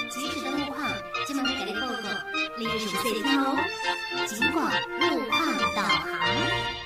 即时的路况，今晚给你报告，你是谁听哦？尽管路况导航。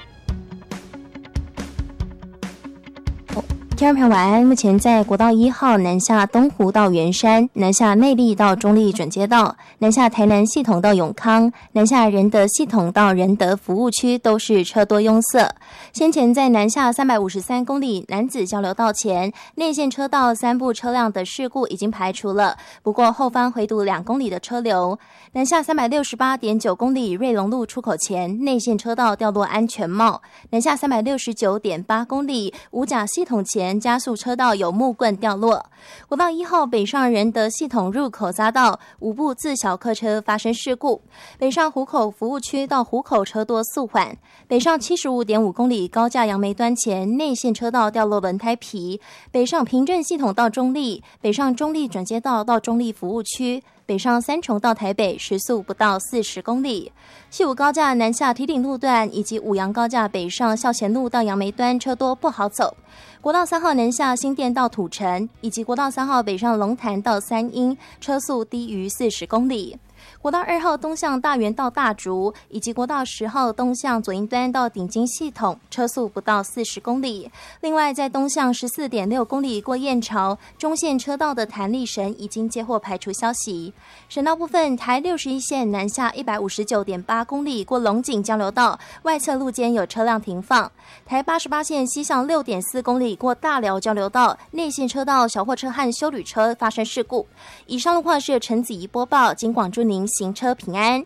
听众朋友晚安，目前在国道1号南下东湖到圆山，南下内壢到中壢准街道，南下台南系统到永康，南下仁德系统到仁德服务区都是车多拥塞。先前在南下353公里楠梓交流道前，内线车道3部车辆的事故已经排除了，不过后方回堵2公里的车流。南下368.9公里瑞隆路出口前，内线车道掉落安全帽。南下369.8公里五甲系统前，加速车道有木棍掉落。国道1号北上仁德系统入口匝道5部自小客车发生事故，北上湖口服务区到湖口车多速缓，北上75.5公里高架杨梅端前内线车道掉落轮胎皮，北上平镇系统到中壢，北上中壢转接道到中壢服务区，北上三重到台北时速不到40公里。西武高架南下堤顶路段以及五杨高架北上孝贤路到杨梅端车多不好走。国道3号南下新店到土城，以及国道3号北上龙潭到三鶯，车速低于40公里。国道2号东向大园到大竹，以及国道10号东向左营端到顶金系统，车速不到40公里。另外，在东向14.6公里过燕巢中线车道的弹力绳已经接获排除消息。省道部分，台61线南下159.8公里过龙井交流道外侧路肩有车辆停放。台88线西向6.4公里过大寮交流道内线车道小货车和休旅车发生事故。以上路况是陈子怡播报，警广祝您行车平安。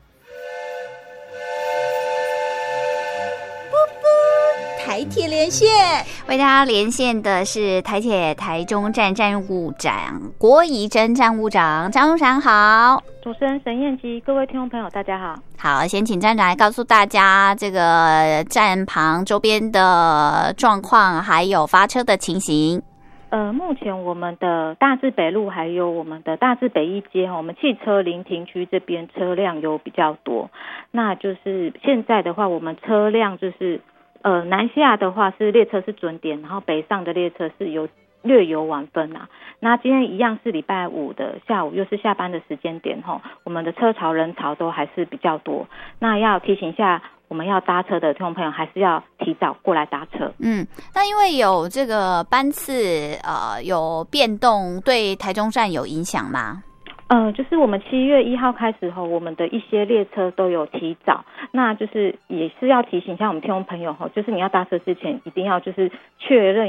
台铁连线， 为大家连线的是台铁台中站站务长郭怡珍站务长，张务长好。 主持人沈燕琪，各位听众朋友大家好。 好，先请站长来告诉大家这个站旁周边的状况，还有发车的情形。 目前我们的大智北路还有我们的大智北一街，我们汽车临停区这边车辆有比较多。那就是现在的话，我们车辆就是南下的话是列车是准点，然后北上的列车是略有晚分啊。那今天一样是礼拜五的下午，又是下班的时间点吼，我们的车潮人潮都还是比较多。那要提醒一下，我们要搭车的听众朋友还是要提早过来搭车。 那因为有这个班次有变动，对台中站有影响吗？ 就是我们7月1号开始后，我们的一些列车都有提早，那就是也是要提醒一下我们听众朋友吼，就是你要搭车之前一定要就是确认